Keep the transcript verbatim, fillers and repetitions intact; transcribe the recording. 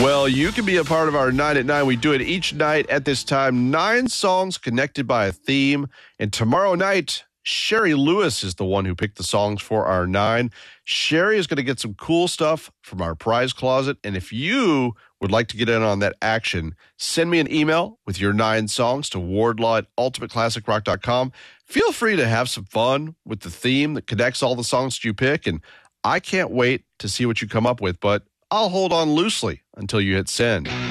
Well, you can be a part of our nine at nine. We do it each night at this time. Nine songs connected by a theme. And tomorrow night, Sherry Lewis is the one who picked the songs for our nine. Sherry is going to get some cool stuff from our prize closet. And if you would like to get in on that action, send me an email with your nine songs to wardlaw at ultimate classic rock dot com. Feel free to have some fun with the theme that connects all the songs that you pick. And I can't wait to see what you come up with, but I'll hold on loosely until you hit send.